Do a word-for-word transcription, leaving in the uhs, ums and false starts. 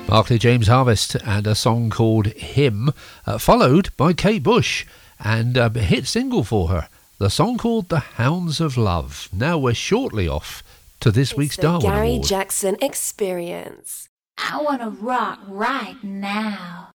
Barclay James Harvest and a song called Him, uh, followed by Kate Bush and a hit single for her, the song called The Hounds of Love. Now we're shortly off to this It's week's the Darwin Gary Award. Jackson Experience. I wanna rock right now.